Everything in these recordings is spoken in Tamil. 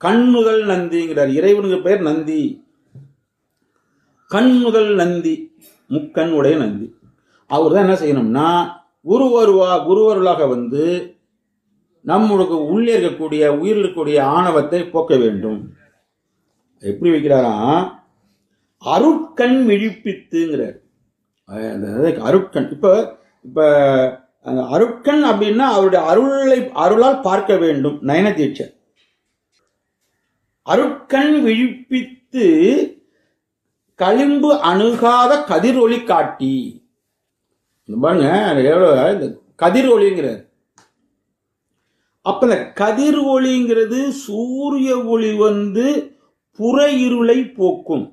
கண்ணுதல் நந்திங்கிறார். இறைவனுக்கு பெயர் நந்தி. கண்ணுதல் நந்தி, முக்கண் உடைய நந்தி. அவர் தான் என்ன செய்யணும்னா குருவருளாக வந்து நம்மளுக்கு உள்ளே இருக்கக்கூடிய உயிரில் இருக்கக்கூடிய ஆணவத்தை போக்க வேண்டும். எப்படி வைக்கிறாரா? அருட்கண் விழிப்பித்துங்கிறார். அருட்கண். இப்ப அருட்கண் அப்படின்னா அவருடைய அருளால் பார்க்க வேண்டும். நயன தீட்சை. அருட்கண் விழிப்பித்து களிம்பு அணுகாத கதிரொளி காட்டி. பாருங்க எவ்வளவு கதிர் ஒளிங்கிறார். அப்ப இந்த கதிர் ஒளிங்கிறது சூரிய ஒளி வந்து புற இருளை போக்கும்.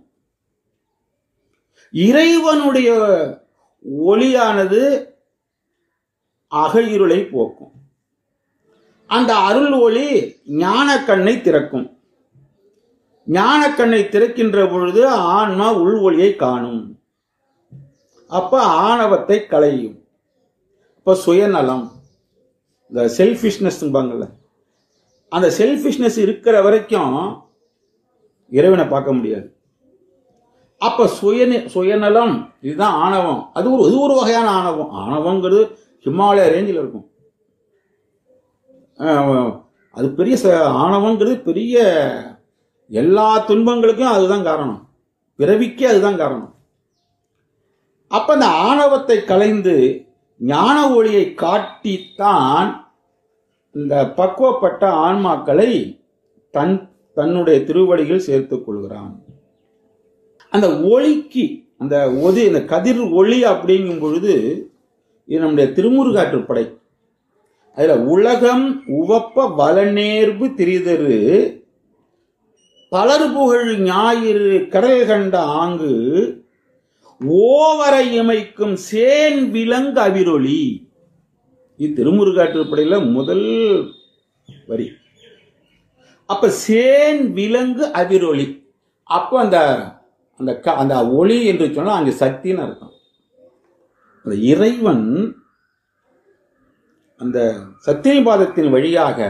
இறைவனுடைய ஒளியானது அக இருளை போக்கும். அந்த அருள் ஒளி ஞான கண்ணை திறக்கும். ஞான கண்ணை திறக்கின்ற பொழுது ஆன்மா உள் ஒளியை காணும். அப்ப ஆணவத்தை களையும். இப்ப சுயநலம், இந்த செல்ஃபிஷ்னஸ், அந்த செல்ஃபிஷ்னஸ் இருக்கிற வரைக்கும் இறைவனை பார்க்க முடியாது. அப்ப சுயநலம், இதுதான் ஆணவம். அது ஒரு வகையான ஆணவம். ஆணவங்கிறது ஹிமாலய ரேஞ்சில் இருக்கும். அது பெரிய ஆணவங்கிறது பெரிய எல்லா துன்பங்களுக்கும் அதுதான் காரணம். பிறவிக்கே அதுதான் காரணம். அப்ப அந்த ஆணவத்தை களைந்து ஞான ஒளியை காட்டித்தான் இந்த பக்குவப்பட்ட ஆன்மாக்களை தன்னுடைய திருவடியில் சேர்த்துக் கொள்கிறான். அந்த ஒளிக்கு அந்த கதிர் ஒளி அப்படிங்கும் பொழுது இது நம்முடைய திருமுருகாற்றுப்படை. அதுல உலகம் உவப்ப வலநேர்வு திரிதரு பலர் புகழ் ஞாயிறு கடல் கண்ட ஆங்கு ஓவரை இமைக்கும் சேன் விலங்கு அவிரொளி. இது திருமுருகாற்றுப்படையில முதல் வரி. அப்ப சேன் விலங்கு அவிரொளி. அப்ப அந்த ஒளி என்று சொன்னா அங்க சக்தின்னு அர்த்தம். அந்த இறைவன் அந்த சத்தியபாதத்தின் வழியாக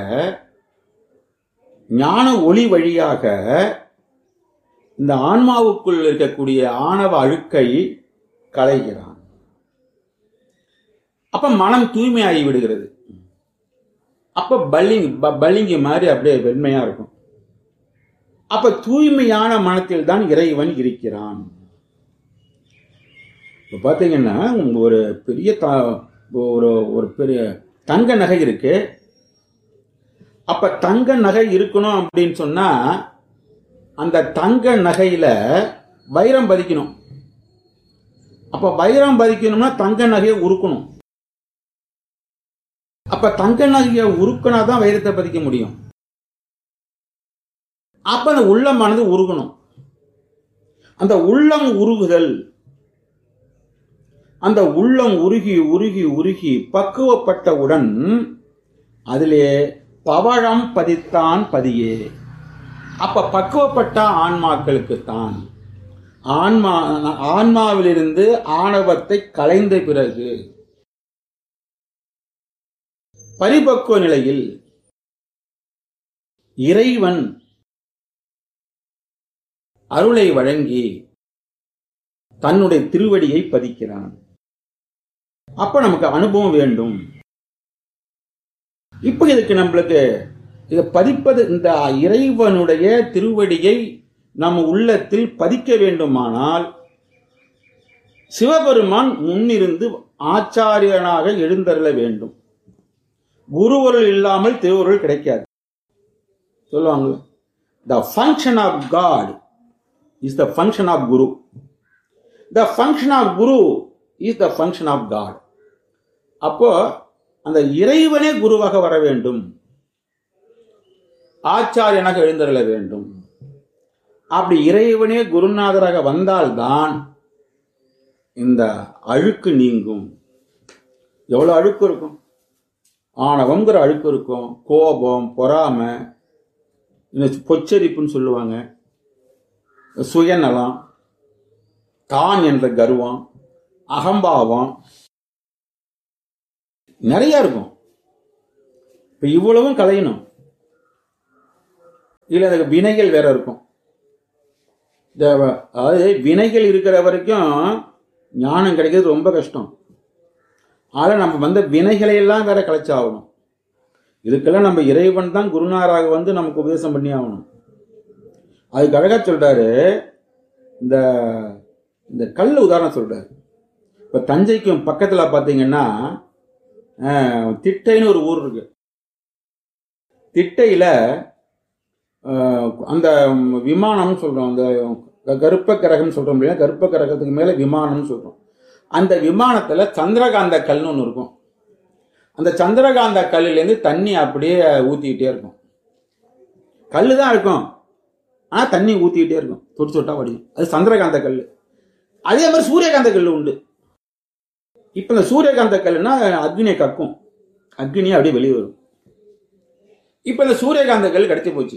ஞான ஒளி வழியாக இந்த ஆன்மாவுக்குள் இருக்கக்கூடிய ஆணவ அழுக்கை களைகிறான். அப்ப மனம் தூய்மையாகி விடுகிறது. அப்ப பளிங்கு மாதிரி அப்படியே வெண்மையா இருக்கும். அப்ப தூய்மையான மனத்தில் தான் இறைவன் இருக்கிறான். இப்ப பாத்தீங்கன்னா ஒரு பெரிய ஒரு பெரிய தங்க நகை இருக்கு. அப்ப தங்க நகை இருக்கணும் அப்படின்னு சொன்னா அந்த தங்க நகையில வைரம் பதிக்கணும். அப்ப வைரம் பதிக்கணும்னா தங்க நகையை உருக்கணும். அப்ப தங்க நகையை உருக்கினாதான் வைரத்தை பதிக்க முடியும். அப்ப அந்த உள்ளமானது உருகணும். அந்த உள்ளம் உருகுதல், அந்த உள்ளம் உருகி உருகி உருகி பக்குவப்பட்டவுடன் அதிலே பவழம் பதித்தான் பதியே. அப்ப பக்குவப்பட்ட ஆன்மாக்களுக்குத்தான் ஆன்மாவிலிருந்து ஆணவத்தை களைந்த பிறகு பரிபக்குவ நிலையில் இறைவன் அருளை வழங்கி தன்னுடைய திருவடியை பதிக்கிறான். அப்ப நமக்கு அனுபவம் வேண்டும். இப்ப இதுக்கு நம்மளுக்கு இதை பதிப்பது, இந்த இறைவனுடைய திருவடியை நம்ம உள்ளத்தில் பதிக்க வேண்டுமானால் சிவபெருமான் முன்னிருந்து ஆச்சாரியனாக எழுந்தருள வேண்டும். குருவருள் இல்லாமல் திருவருள் கிடைக்காது சொல்லுவாங்க. The function of God is the function of Guru. The function of Guru is the function of God. அப்போ அந்த இறைவனே குருவாக வர வேண்டும், ஆச்சாரியனாக எழுந்தருள வேண்டும். அப்படி இறைவனே குருநாதராக வந்தால்தான் இந்த அழுக்கு நீங்கும். எவ்வளவு அழுக்கு இருக்கும்? ஆணவம்ங்கிற அழுக்கு இருக்கும், கோபம், பொறாமை, பொச்சரிப்புன்னு சொல்லுவாங்க, சுயநலம், தான் என்ற கர்வம், அகம்பாவம் நிறைய இருக்கும். இப்ப இவ்வளவும் களையணும். இல்லை அதுக்கு வினைகள் வேற இருக்கும். அதாவது வினைகள் இருக்கிற வரைக்கும் ஞானம் கிடைக்கிறது ரொம்ப கஷ்டம். ஆனால் நம்ம வந்த வினைகளை எல்லாம் வேற கலைச்சாகணும். இதுக்கெல்லாம் நம்ம இறைவன் தான் குருநாராக வந்து நமக்கு உபதேசம் பண்ணி ஆகணும். அதுக்கு அழகா சொல்றாரு, இந்த இந்த கல் உதாரணம் சொல்றாரு. இப்ப தஞ்சைக்கும் பக்கத்துல பாத்தீங்கன்னா திட்டைன்னு ஒரு ஊர் இருக்கு. திட்டையில அந்த விமானம் சொல்றோம், அந்த கருப்ப கிரகம் சொல்றோம் இல்லையா, கருப்ப கிரகத்துக்கு மேல விமானம் சொல்றோம். அந்த விமானத்துல சந்திரகாந்த கல்னு ஒன்று இருக்கும். அந்த சந்திரகாந்த கல்லுலேருந்து தண்ணி அப்படியே ஊத்திக்கிட்டே இருக்கும். கல்லு தான் இருக்கும், ஆனா தண்ணி ஊத்திக்கிட்டே இருக்கும், தொட்டு தொட்டா வடியும். அது சந்திரகாந்த கல். அதே மாதிரி சூரியகாந்த கல் உண்டு. இப்ப இந்த சூரியகாந்த கல்லுனா அக்னியை கக்கும், அக்னியை அப்படியே வெளியே வரும். இப்ப இந்த சூரியகாந்த கல் கிடைச்சி போச்சு.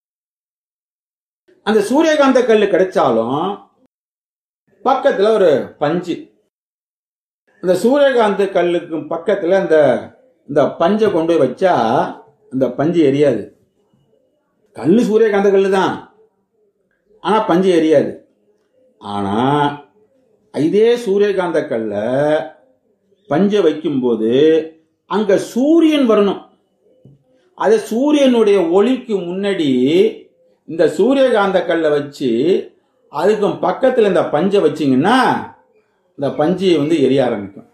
அந்த சூரியகாந்த கல் கிடைச்சாலும் பக்கத்துல ஒரு பஞ்சு, அந்த சூரியகாந்த கல்லுக்கு பக்கத்துல இந்த பஞ்சை கொண்டு போய் வச்சா அந்த பஞ்சு எரியாது. கல்லு சூரியகாந்த கல்லு தான், ஆனா பஞ்சு எரியாது. ஆனா இதே சூரியகாந்த கல்ல பஞ்சை வைக்கும்போது அங்க சூரியன் வரணும். அது சூரியனுடைய ஒளிக்கு முன்னாடி இந்த சூரியகாந்த கல்லை வச்சு அதுக்கும் பக்கத்துல இந்த பஞ்சை வச்சிங்கன்னா இந்த பஞ்சு வந்து எரிய ஆரம்பிக்கும்.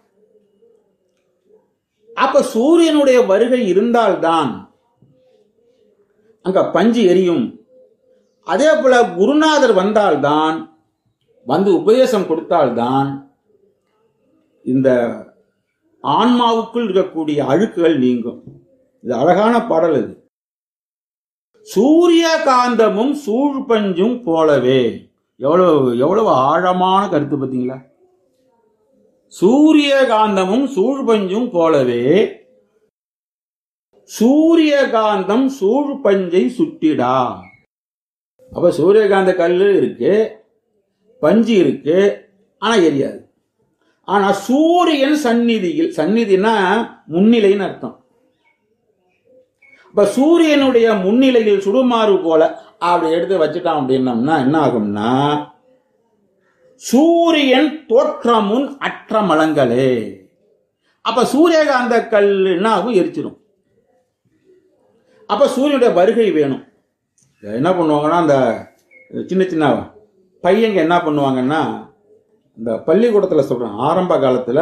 அப்ப சூரியனுடைய வருகை இருந்தால்தான் அங்க பஞ்சு எரியும். அதே போல குருநாதர் வந்தால்தான், வந்து உபதேசம் கொடுத்தால்தான் இந்த ஆன்மாவுக்குள் இருக்கக்கூடிய அழுக்குகள் நீங்கும். இது அழகான பாடல். இது சூரிய காந்தமும் சூழ்பஞ்சும் போலவே. எவ்வளவு ஆழமான கருத்து பார்த்தீங்களா? சூரிய காந்தமும் சூழ்பஞ்சும் போலவே சூரிய காந்தம் சூழ்பஞ்சை சுட்டிடா. அப்ப சூரியகாந்த கல்லு இருக்கு, பஞ்சு இருக்கு, ஆனா எரியாது. ஆனா சூரியன் சந்நிதியில், சந்நிதினா முன்னிலைன்னு அர்த்தம். இப்ப சூரியனுடைய முன்னிலையில் சுடுமாறு போல அப்படி எடுத்து வச்சுட்டான் அப்படின்னம்னா என்ன ஆகும்னா, சூரியன் தோற்றமுன் அற்ற மலங்களே. அப்ப சூரியகாந்த கல் என்ன ஆகும்? எரிச்சிடும். அப்ப சூரியனுடைய வருகை வேணும். என்ன பண்ணுவாங்கன்னா, அந்த சின்ன சின்ன பையங்க என்ன பண்ணுவாங்கன்னா, இந்த பள்ளிக்கூடத்துல சொல்றேன், ஆரம்ப காலத்துல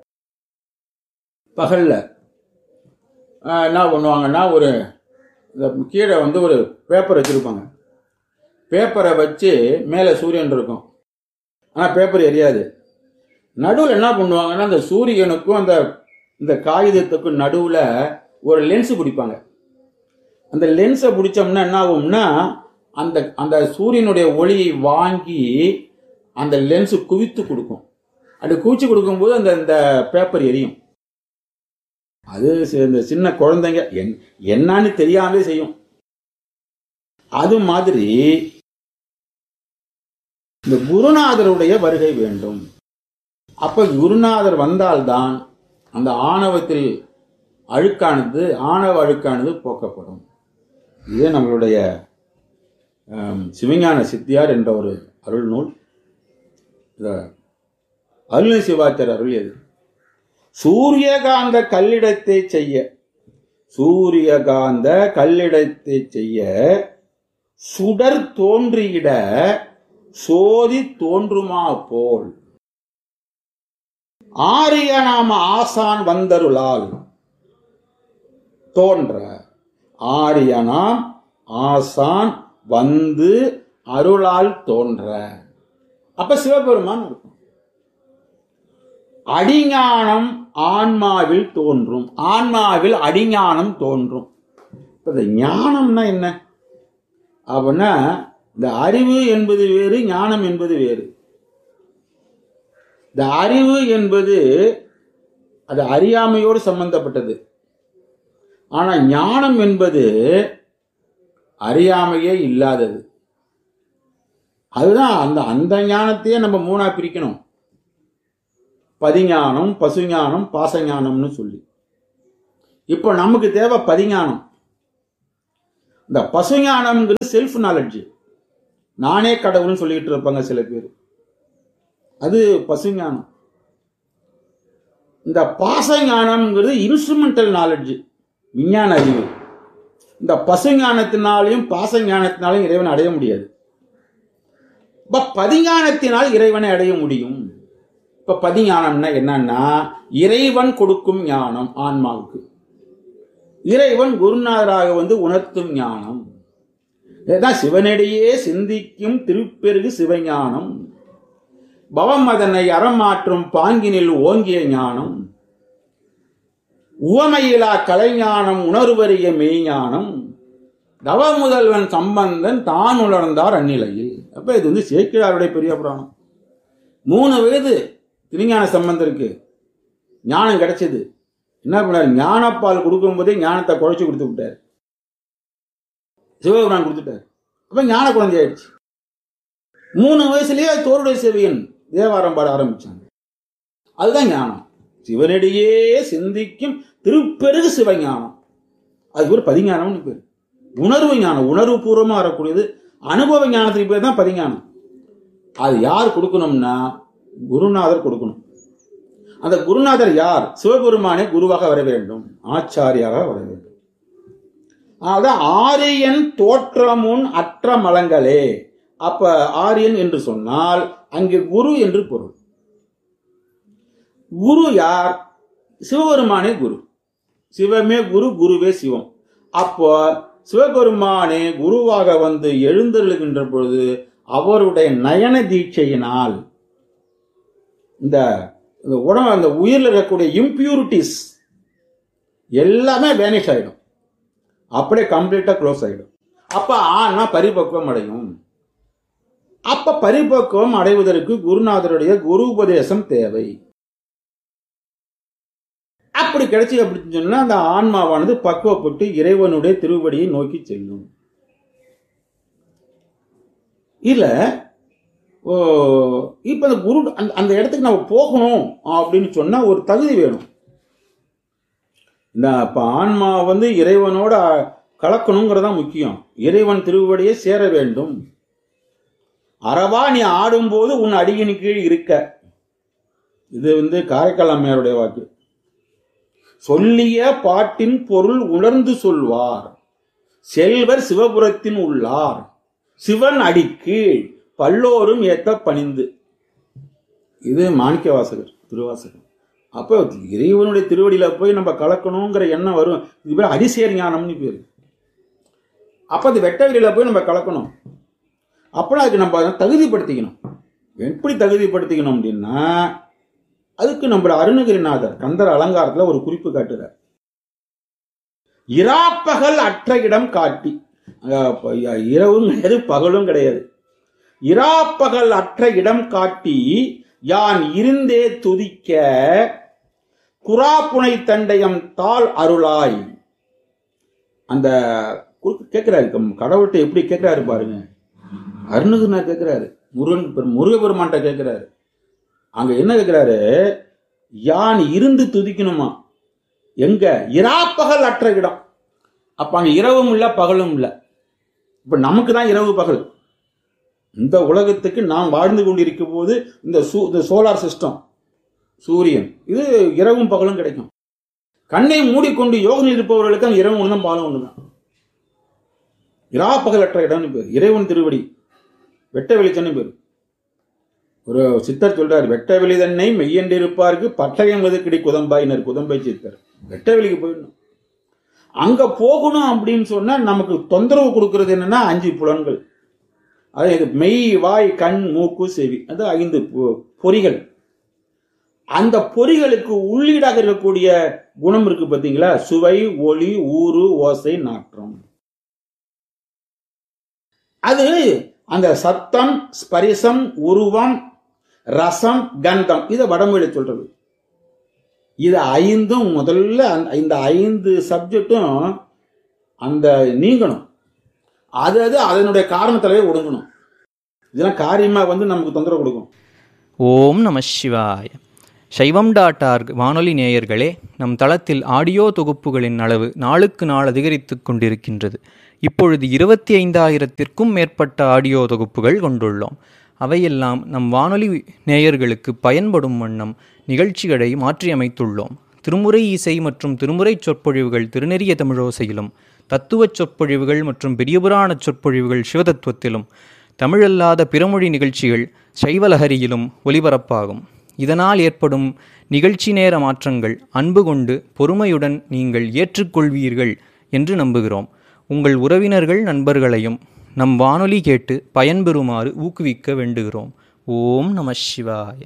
பகல்ல என்ன பண்ணுவாங்கன்னா, ஒரு கீழே வந்து ஒரு பேப்பர் வச்சிருப்பாங்க. பேப்பரை வச்சு மேலே சூரியன் இருக்கும், ஆனால் பேப்பர் எரியாது. நடுவில் என்ன பண்ணுவாங்கன்னா, அந்த சூரியனுக்கும் இந்த காகிதத்துக்கும் நடுவில் ஒரு லென்ஸ் பிடிப்பாங்க. அந்த லென்ஸை பிடிச்சோம்னா என்ன ஆகும்னா, அந்த சூரியனுடைய ஒளியை வாங்கி அந்த லென்ஸ் குவித்து கொடுக்கும். அப்படி குவிச்சு கொடுக்கும்போது அந்த பேப்பர் எரியும். அது இந்த சின்ன குழந்தைங்க என்னன்னு தெரியாமலே செய்யும். அது மாதிரி இந்த குருநாதருடைய வருகை வேண்டும். அப்ப குருநாதர் வந்தால்தான் அந்த ஆணவத்தில் ஆணவ அழுக்கானது போக்கப்படும். இதே நம்மளுடைய சிவஞான சித்தியார் என்ற ஒரு அருள் நூல், அருள் சிவாச்சார் அருளியது. சூரியகாந்த கல்லிடத்தை செய்ய, சூரியகாந்த கல்லிடத்தை செய்ய சுடர் தோன்றியிட சோதி தோன்றுமா போல் ஆரிய நாம ஆசான் வந்தருளால் தோன்ற. ஆரியனாம் ஆசான் வந்து அருளால் தோன்ற. அப்ப சிவபெருமான் இருக்கும். அடிஞானம் ஆன்மாவில் தோன்றும், ஆன்மாவில் அடிஞானம் தோன்றும். இந்த ஞானம்னா என்ன அப்படின்னா, இந்த அறிவு என்பது வேறு, ஞானம் என்பது வேறு. இந்த அறிவு என்பது அது அறியாமையோடு சம்பந்தப்பட்டது. ஆனா ஞானம் என்பது அறியாமையே இல்லாதது. அதுதான் அந்த ஞானத்தையே நம்ம மூணா பிரிக்கணும். பதிஞானம், பசுஞானம், பாசஞானம்னு சொல்லி. இப்போ நமக்கு தேவை பதிஞானம். இந்த பசுஞானம்ங்கிறது செல்ஃப் நாலெட்ஜ். நானே கடவுள்னு சொல்லிட்டு இருப்பாங்க சில பேர், அது பசுஞானம். இந்த பாசஞானம்ங்கிறது இன்ஸ்ட்ருமெண்டல் நாலெட்ஜ், விஞ்ஞான அறிவு. இந்த பசுஞானத்தினாலையும் பாசஞானத்தினாலையும் இறைவனை அடைய முடியாது. இப்ப பதிஞானத்தினால் இறைவனை அடைய முடியும். இப்ப பதிஞானம்னா என்னன்னா, இறைவன் கொடுக்கும் ஞானம் ஆன்மாவுக்கு. இறைவன் குருநாதராக வந்து உணர்த்தும் ஞானம். இதுதான் சிவனடியே சிந்திக்கும் திருப்பெருகு சிவஞானம். பவம் அதனை அறமாற்றும் பாங்கினில் ஓங்கிய ஞானம். உவமையிலா கலைஞானம் உணர்வறிய மெய்ஞானம். தவ முதல்வன் சம்பந்தன் தான் உணர்ந்தார் அந்நிலையில். அப்ப இது வந்து சேக்கிழாருடைய பெரிய புராணம். 3 வயது திருஞான சம்பந்தருக்கு ஞானம் கிடைச்சது. என்ன பண்ணார்? ஞானப்பால் கொடுக்கும் போதே ஞானத்தை குழைச்சு கொடுத்து விட்டார். சிவபுரான் கொடுத்துட்டார். அப்ப ஞான குழந்தை ஆயிடுச்சு. 3 வயசுலயே தோருடைய செவியன் தேவாரம் பாட ஆரம்பிச்சாங்க. அதுதான் ஞானம். சிவனடியே சிந்திக்கும் திருப்பெருகு சிவஞானம். அது ஒரு பதிஞானம்னு பேர். உணர்வு ஞானம், உணர்வு பூர்வமா வரக்கூடியது. அனுபவ ஞானத்துக்கு பேர் தான் பதிஞானம். அது யார் கொடுக்கணும்னா குருநாதர் கொடுக்கணும். அந்த குருநாதர் யார்? சிவபெருமானே குருவாக வர வேண்டும், ஆச்சாரியாக வர வேண்டும். அதான் ஆரியன் தோற்றமுன் அற்ற மலங்களே. அப்ப ஆரியன் என்று சொன்னால் அங்கே குரு என்று பொருள். குரு யார்? சிவபெருமானே குரு. சிவமே குரு, குருவே சிவம். அப்போ சிவபெருமானே குருவாக வந்து எழுந்தருளுகின்ற பொழுது அவருடைய நயன தீட்சையினால் இந்த உடம்பு, அந்த உயிரில் இருக்கக்கூடிய இம்பியூரிட்டிஸ் எல்லாமே வேனிஷ் ஆயிடும். அப்படியே கம்ப்ளீட்டா க்ளோஸ் ஆயிடும். அப்ப ஆனா பரிபக்குவம் அடையும். அப்ப பரிபக்குவம் அடைவதற்கு குருநாதருடைய குரு உபதேசம் தேவை. அப்படி கிடைச்சி அப்படின்னு சொன்னா அந்த ஆன்மாவானது பக்குவப்பட்டு இறைவனுடைய திருவடியை நோக்கி செல்லும். இல்ல இப்ப அந்த குரு அந்த இடத்துக்கு நம்ம போகணும் அப்படின்னு சொன்னா ஒரு தகுதி வேணும். இந்த இப்ப ஆன்மா வந்து இறைவனோட கலக்கணுங்கிறதா முக்கியம். இறைவன் திருவடியை சேர வேண்டும். அறவா நீ ஆடும்போது உன் அடியின் கீழ் இருக்க. இது வந்து காரைக்கால் அம்மையாருடைய வாக்கு. சொல்லிய பாட்டின் பொருள் உணர்ந்து சொல்வார் செல்வர் சிவபுரத்தின் உள்ளார் சிவன் அடிக்கீழ் பல்லோரும் ஏத்த பணிந்து. இது மாணிக்க வாசகர் திருவாசகர். அப்ப இறைவனுடைய திருவடியில போய் நம்ம கலக்கணுங்கிற எண்ணம் வரும். இது பேர் அடிசேர் ஞானம்னு பேரு. அப்ப அது வெட்ட வெளியில போய் நம்ம கலக்கணும். அப்ப அதுக்கு நம்ம தகுதிப்படுத்திக்கணும். எப்படி தகுதிப்படுத்திக்கணும் அப்படின்னா, அதுக்கு நம்ம அருணகிரிநாதர் கந்தர் அலங்காரத்துல ஒரு குறிப்பு காட்டுறார். இராப்பகல் அற்ற இடம் காட்டி. இரவும் கிடையாது, பகலும் கிடையாது. இராப்பகல் அற்ற இடம் காட்டி யான் இருந்தே துதிக்க குராப்புனை தண்டயம் தாள் அருளாய். அந்த கேட்கிறாரு, கடவுள்கிட்ட எப்படி கேட்கிறாரு பாருங்க. அருணகிரிநாதர் கேட்கிறாரு, முருகபெருமான்கிட்ட கேட்கிறாரு. அங்க என்ன கேட்கிறாரு? யான் இருந்து துதிக்கணுமா. எங்க? இராப்பகல் அற்ற இடம். அப்ப அங்க இரவும் இல்ல, பகலும் இல்ல. இப்ப நமக்கு தான் இரவு பகல். இந்த உலகத்துக்கு நாம் வாழ்ந்து கொண்டிருக்கும் போது இந்த சோலார் சிஸ்டம், சூரியன், இது இரவும் பகலும் கிடைக்கும். கண்ணை மூடிக்கொண்டு யோகம் இருப்பவர்களுக்கு அந்த இரவு ஒண்ணுதான் பகலும் ஒண்ணுதான். இராப்பகல் அற்ற இடம்னு பேர். இறைவன் திருவடி வெட்ட வெளிச்சன்னு பேர். ஒரு சித்தர் சொல்றாரு, வெட்ட வெளி தன்னை மெய்யென்றிருப்பாருக்கு பட்டயம் எதுக்கடி குதம்பாயினர். குதம்பை சித்தர் வெட்ட வெளிக்கு போயிடணும். அங்க போகணும் அப்படின்னு சொன்னா நமக்கு தொந்தரவு கொடுக்கறது என்னன்னா 5 புலன்கள். அது மெய், வாய், கண், மூக்கு, செவி. அது 5 பொறிகள். அந்த பொறிகளுக்கு உள்ளீடாக இருக்கக்கூடிய குணம் இருக்கு பாத்தீங்களா? சுவை, ஒளி, ஊறு, ஓசை, நாற்றம். அது அந்த சத்தம், ஸ்பரிசம், உருவம், ரசம், கந்தம். இதை வடமொழியில சொல்றது. இது 5 முதல்ல இந்த 5 சப்ஜெக்டும் அந்த நீங்கணும். அது அதனுடைய காரணத்திலே ஒடுங்கணும். இதெல்லாம் காரியமா வந்து நமக்கு தொந்தரவு கொடுக்கும். ஓம் நம சிவாய. சைவம்.org வானொலி நேயர்களே, நம் தளத்தில் ஆடியோ தொகுப்புகளின் அளவு நாளுக்கு நாள் அதிகரித்து கொண்டிருக்கின்றது. இப்பொழுது 25,000த்திற்கும் மேற்பட்ட ஆடியோ தொகுப்புகள் கொண்டுள்ளோம். அவையெல்லாம் நம் வானொலி நேயர்களுக்கு பயன்படும் வண்ணம் நிகழ்ச்சிகளை மாற்றியமைத்துள்ளோம். திருமுறை இசை மற்றும் திருமுறை சொற்பொழிவுகள் திருநெறிய தமிழோசையிலும், தத்துவச் சொற்பொழிவுகள் மற்றும் பெரியபுராண சொற்பொழிவுகள் சிவதத்துவத்திலும், தமிழல்லாத பிறமொழி நிகழ்ச்சிகள் சைவலஹரியிலும் ஒலிபரப்பாகும். இதனால் ஏற்படும் நிகழ்ச்சி நேர மாற்றங்கள் அன்பு கொண்டு பொறுமையுடன் நீங்கள் ஏற்றுக்கொள்வீர்கள் என்று நம்புகிறோம். உங்கள் உறவினர்கள் நண்பர்களையும் நம் வானொலி கேட்டு பயன்பெறுமாறு ஊக்குவிக்க வேண்டுகிறோம். ஓம் நம சிவாய.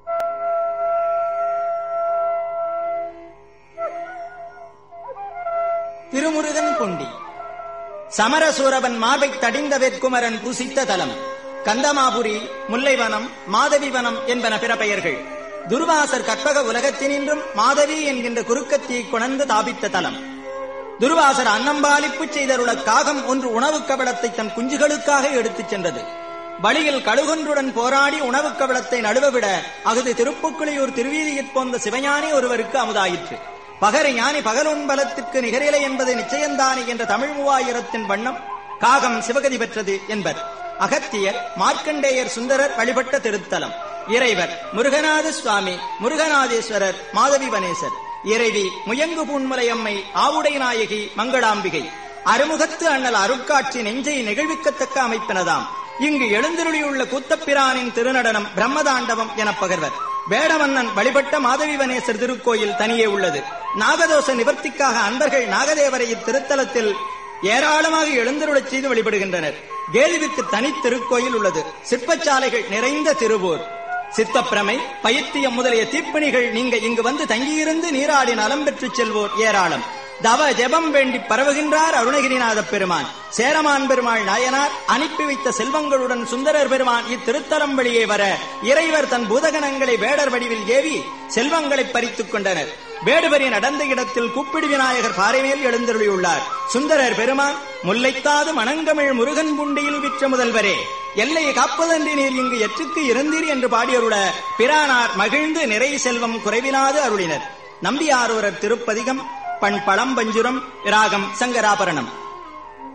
திருமுருகன் கொண்டி சமரசூரவன் மார்பை தடிந்த வெற்குமரன் பூசித்த தலம். கந்தமாபுரி, முல்லைவனம், மாதவிவனம் என்பன பிற பெயர்கள். துர்வாசர் கற்பக உலகத்தினின்றும் மாதவி என்கின்ற குறுக்கத்தியை கொணர்ந்து தாபித்த தலம். துர்வாசர் அன்னம்பாலிப்பு செய்தருள காகம் ஒன்று உணவு கவளத்தை தன் குஞ்சுகளுக்காக எடுத்துச் சென்றது. வழியில் கழுகொன்றுடன் போராடி உணவு கவளத்தை நடுவவிட அகுது திருப்புக்குளியூர் திருவீதியிற் போந்த சிவஞானி ஒருவருக்கு அமுதாயிற்று. பகர ஞானி பகலொன்பலத்திற்கு நிகரில்லை என்பது நிச்சயந்தானே என்ற தமிழ் 3000 வண்ணம் காகம் சிவகதி பெற்றது என்பர். அகத்தியர், மார்க்கண்டேயர், சுந்தரர் வழிபட்ட திருத்தலம். இறைவர் முருகநாத சுவாமி, முருகநாதேஸ்வரர், மாதவிவனேசர். இறைவி முயங்கு பூன்முலையம்மை, ஆவுடை நாயகி, மங்களாம்பிகை. அருமுகத்து அண்ணல் அருட்காட்சி நெஞ்சை நெகிழ்விக்கத்தக்க அமைப்பினதாம். இங்கு எழுந்தருளியுள்ள கூத்தப்பிரானின் திருநடனம் பிரம்மதாண்டவம் எனப் பகர்வர். வேடமன்னன் வழிபட்ட மாதவிவனேசர் திருக்கோயில் தனியே உள்ளது. நாகதோஷ நிவர்த்திக்காக அன்பர்கள் நாகதேவரை இத்திருத்தலத்தில் ஏராளமாக எழுந்தருளச் செய்து வழிபடுகின்றனர். கேள்விக்கு தனி திருக்கோயில் உள்ளது. சிற்பச்சாலைகள் நிறைந்த திருவூர். சித்தப்பிரமை, பயித்தியம் முதலிய தீப்பணிகள் நீங்க இங்கு வந்து தங்கியிருந்து நீராடி நலம் பெற்று செல்வோர் ஏராளம். தவ ஜெபம் வேண்டி பரவுகின்றார் அருணகிரிநாத பெருமான். சேரமான் பெருமாள் நாயனார் அனுப்பி வைத்த செல்வங்களுடன் சுந்தரர் பெருமான் இத்திருத்தலம் வழியே வர இறைவர் தன் பூதகணங்களை வேடர் வடிவில் ஏவி செல்வங்களை பறித்துக் கொண்டனர். வேடுவரி நடந்த இடத்தில் கூப்பிடு விநாயகர் பாறைமேல் எழுந்தருளியுள்ளார். சுந்தரர் பெருமான் முல்லைத்தாது மணங்கமிழ் முருகன் புண்டியில் விற்ற முதல்வரே, எல்லையை காப்பதன்றி நீர் இங்கு எற்றுக்கு இருந்தீர் என்று பாடியருள பிரானார் மகிழ்ந்து நிறை செல்வம் குறைவிலாது அருளினர். நம்பியாரூரர் திருப்பதிகம். பண் பழம்பஞ்சுரம், ராகம் சங்கராபரணம்.